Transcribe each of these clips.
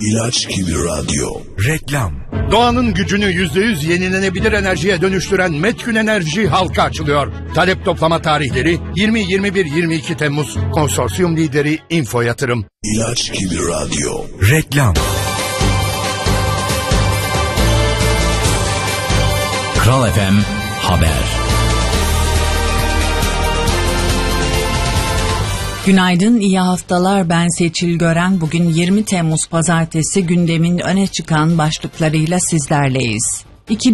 İlaç gibi radyo. Reklam. Doğanın gücünü %100 yenilenebilir enerjiye dönüştüren Metgün Enerji halka açılıyor. Talep toplama tarihleri 20, 21, 22 Temmuz. Konsorsiyum lideri Info Yatırım. İlaç gibi radyo. Reklam. Kral FM Haber. Günaydın, iyi haftalar. Ben Seçil Gören. Bugün 20 Temmuz Pazartesi, gündemin öne çıkan başlıklarıyla sizlerleyiz.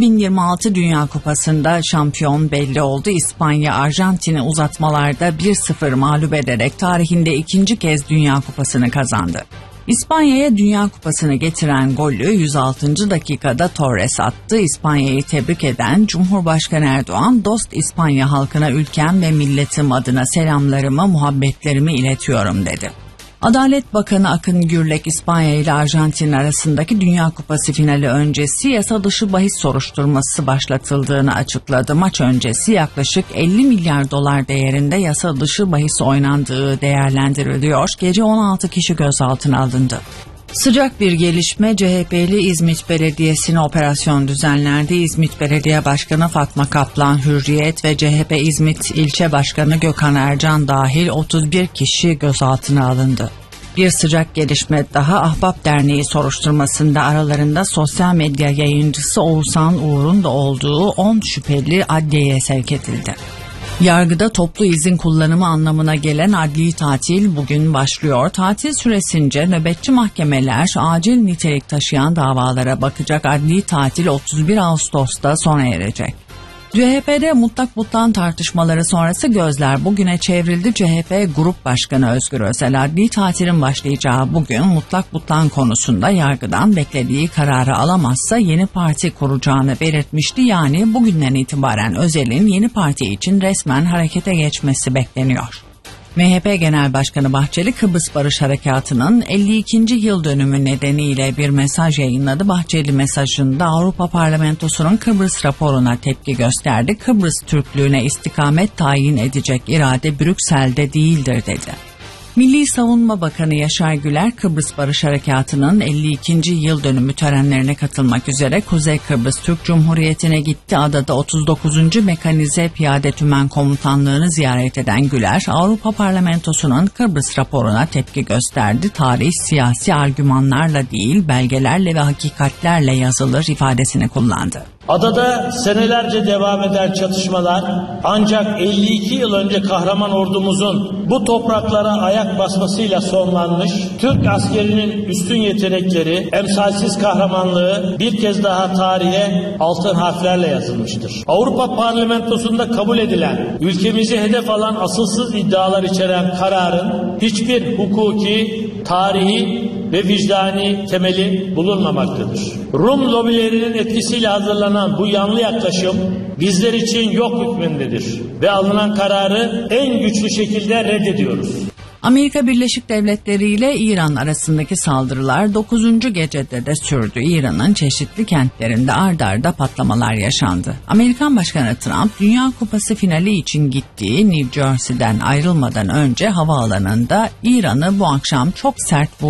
2026 Dünya Kupası'nda şampiyon belli oldu. İspanya, Arjantin'i uzatmalarda 1-0 mağlup ederek tarihinde ikinci kez Dünya Kupası'nı kazandı. İspanya'ya Dünya Kupası'nı getiren golü 106. dakikada Torres attı. İspanya'yı tebrik eden Cumhurbaşkanı Erdoğan, dost İspanya halkına ülkem ve milletim adına selamlarımı, muhabbetlerimi iletiyorum dedi. Adalet Bakanı Akın Gürlek, İspanya ile Arjantin arasındaki Dünya Kupası finali öncesi yasa dışı bahis soruşturması başlatıldığını açıkladı. Maç öncesi yaklaşık 50 milyar dolar değerinde yasa dışı bahis oynandığı değerlendiriliyor. Gece 16 kişi gözaltına alındı. Sıcak bir gelişme, CHP'li İzmit Belediyesi'ne operasyon düzenlendi. İzmit Belediye Başkanı Fatma Kaplan Hürriyet ve CHP İzmit İlçe Başkanı Gökhan Ercan dahil 31 kişi gözaltına alındı. Bir sıcak gelişme daha, Ahbap Derneği soruşturmasında aralarında sosyal medya yayıncısı Oğuzhan Uğur'un da olduğu 10 şüpheli adliyeye sevk edildi. Yargıda toplu izin kullanımı anlamına gelen adli tatil bugün başlıyor. Tatil süresince nöbetçi mahkemeler acil nitelik taşıyan davalara bakacak. Adli tatil 31 Ağustos'ta sona erecek. CHP'de mutlak butlan tartışmaları sonrası gözler bugüne çevrildi. CHP Grup Başkanı Özgür Özel, adli tatilin başlayacağı bugün mutlak butlan konusunda yargıdan beklediği kararı alamazsa yeni parti kuracağını belirtmişti. Yani bugünden itibaren Özel'in yeni parti için resmen harekete geçmesi bekleniyor. MHP Genel Başkanı Bahçeli, Kıbrıs Barış Harekatı'nın 52. yıl dönümü nedeniyle bir mesaj yayınladı. Bahçeli mesajında Avrupa Parlamentosu'nun Kıbrıs raporuna tepki gösterdi. Kıbrıs Türklüğüne istikamet tayin edecek irade Brüksel'de değildir dedi. Milli Savunma Bakanı Yaşar Güler, Kıbrıs Barış Harekatı'nın 52. yıl dönümü törenlerine katılmak üzere Kuzey Kıbrıs Türk Cumhuriyeti'ne gitti. Adada 39. Mekanize Piyade Tümen Komutanlığı'nı ziyaret eden Güler, Avrupa Parlamentosu'nun Kıbrıs raporuna tepki gösterdi. Tarih siyasi argümanlarla değil, belgelerle ve hakikatlerle yazılır ifadesini kullandı. Adada senelerce devam eden çatışmalar ancak 52 yıl önce kahraman ordumuzun bu topraklara ayak basmasıyla sonlanmış. Türk askerinin üstün yetenekleri, emsalsiz kahramanlığı bir kez daha tarihe altın harflerle yazılmıştır. Avrupa Parlamentosu'nda kabul edilen, ülkemizi hedef alan asılsız iddialar içeren kararın hiçbir hukuki, tarihi ve vicdani temeli bulunmamaktadır. Rum lobilerinin etkisiyle hazırlanan bu yanlı yaklaşım bizler için yok hükmündedir ve alınan kararı en güçlü şekilde reddediyoruz. Amerika Birleşik Devletleri ile İran arasındaki saldırılar 9. gecede de sürdü. İran'ın çeşitli kentlerinde ard arda patlamalar yaşandı. Amerikan Başkanı Trump, Dünya Kupası finali için gittiği New Jersey'den ayrılmadan önce havaalanında İran'ı bu akşam çok sert